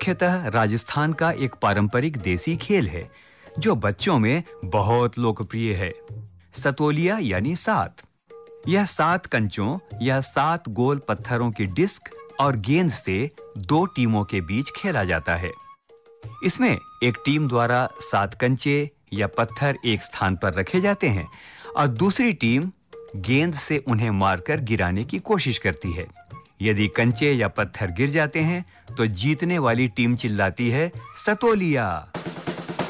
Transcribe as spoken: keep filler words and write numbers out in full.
मुख्यतः राजस्थान का एक पारंपरिक देसी खेल है जो बच्चों में बहुत लोकप्रिय है। सतोलिया यानी सात। यह सात कंचों या सात गोल पत्थरों की डिस्क और गेंद से दो टीमों के बीच खेला जाता है। इसमें एक टीम द्वारा सात कंचे या पत्थर एक स्थान पर रखे जाते हैं और दूसरी टीम गेंद से उन्हें मारकर गिराने की कोशिश करती है। यदि कंचे या पत्थर गिर जाते हैं तो जीतने वाली टीम चिल्लाती है सतोलिया।